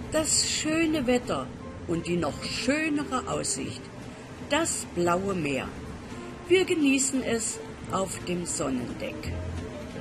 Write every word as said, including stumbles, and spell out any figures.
Das schöne Wetter und die noch schönere Aussicht, das blaue Meer. Wir genießen es auf dem Sonnendeck.